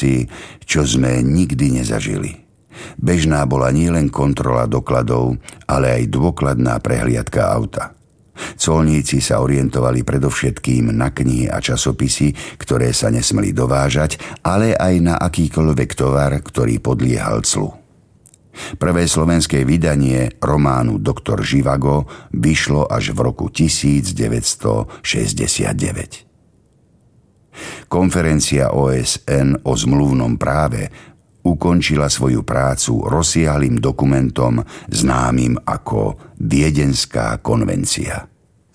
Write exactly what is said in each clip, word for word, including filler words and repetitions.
čosi, čo sme nikdy nezažili. Bežná bola nielen kontrola dokladov, ale aj dôkladná prehliadka auta. Colníci sa orientovali predovšetkým na knihy a časopisy, ktoré sa nesmeli dovážať, ale aj na akýkoľvek tovar, ktorý podliehal clu. Prvé slovenské vydanie románu Doktor Živago vyšlo až v roku devätnásťstošesťdesiatdeväť. Konferencia ó es en o zmluvnom práve ukončila svoju prácu rozsiahlym dokumentom známym ako Viedenská konvencia.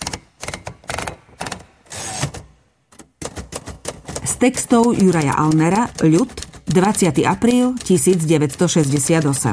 Z textov Juraja Alnera, Ľud, dvadsiateho apríla tisícdeväťstošesťdesiatosem.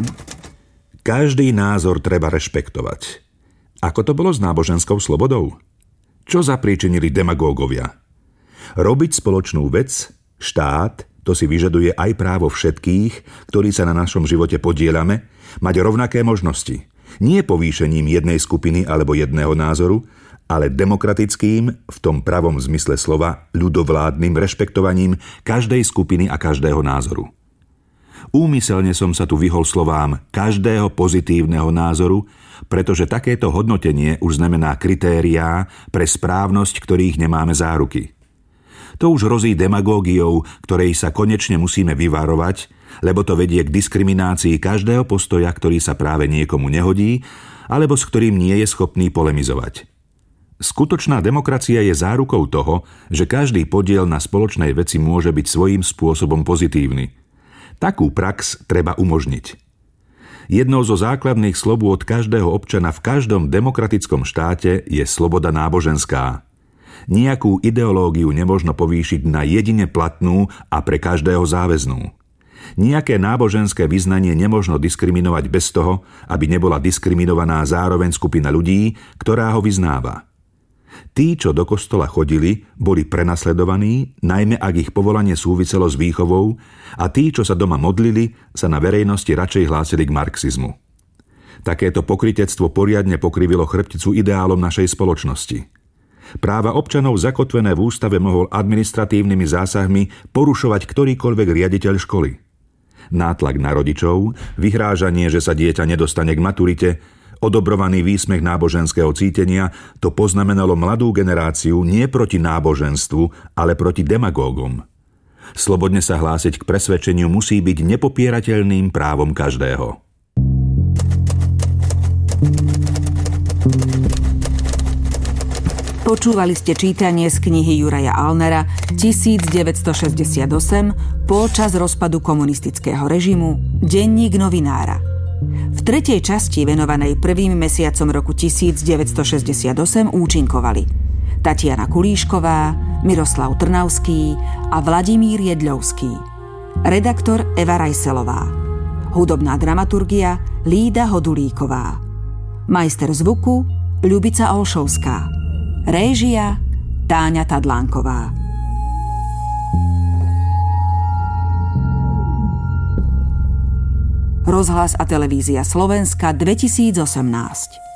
Každý názor treba rešpektovať. Ako to bolo s náboženskou slobodou? Čo zapríčinili demagógovia? Robiť spoločnú vec, štát, to si vyžaduje aj právo všetkých, ktorí sa na našom živote podieľame, mať rovnaké možnosti. Nie povýšením jednej skupiny alebo jedného názoru, ale demokratickým, v tom pravom zmysle slova, ľudovládnym rešpektovaním každej skupiny a každého názoru. Úmyselne som sa tu vyhol slovám každého pozitívneho názoru, pretože takéto hodnotenie už znamená kritériá pre správnosť, ktorých nemáme záruky. To už hrozí demagógiou, ktorej sa konečne musíme vyvarovať, lebo to vedie k diskriminácii každého postoja, ktorý sa práve niekomu nehodí, alebo s ktorým nie je schopný polemizovať. Skutočná demokracia je zárukou toho, že každý podiel na spoločnej veci môže byť svojím spôsobom pozitívny. Takú prax treba umožniť. Jednou zo základných slobôd každého občana v každom demokratickom štáte je sloboda náboženská. Nijakú ideológiu nemožno povýšiť na jedine platnú a pre každého záväznú. Nijaké náboženské vyznanie nemožno diskriminovať bez toho, aby nebola diskriminovaná zároveň skupina ľudí, ktorá ho vyznáva. Tí, čo do kostola chodili, boli prenasledovaní, najmä ak ich povolanie súviselo s výchovou, a tí, čo sa doma modlili, sa na verejnosti radšej hlásili k marxizmu. Takéto pokrytectvo poriadne pokrivilo chrbticu ideálom našej spoločnosti. Práva občanov zakotvené v ústave mohol administratívnymi zásahmi porušovať ktorýkoľvek riaditeľ školy. Nátlak na rodičov, vyhrážanie, že sa dieťa nedostane k maturite, odobrovaný výsmech náboženského cítenia, to poznamenalo mladú generáciu nie proti náboženstvu, ale proti demagógom. Slobodne sa hlásiť k presvedčeniu musí byť nepopierateľným právom každého. Počúvali ste čítanie z knihy Juraja Alnera tisícdeväťstošesťdesiatosem počas rozpadu komunistického režimu Denník novinára. V tretej časti, venovanej prvým mesiacom roku tisícdeväťstošesťdesiatosem, účinkovali Tatiana Kulíšková, Miroslav Trnavský a Vladimír Jedľovský. Redaktor Eva Rajselová. Hudobná dramaturgia Lída Hodulíková. Majster zvuku Ľubica Olšovská. Réžia Táňa Tadlánková. Rozhlas a televízia Slovenska dvetisícosemnásť.